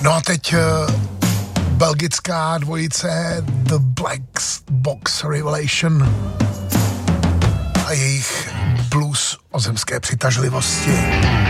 No a teď belgická dvojice The Black Box Revelation a jejich blues o zemské přitažlivosti.